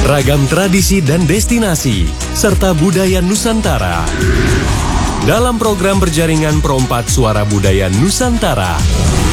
ragam tradisi dan destinasi, serta budaya Nusantara. Dalam program berjaringan Perompak Suara Budaya Nusantara.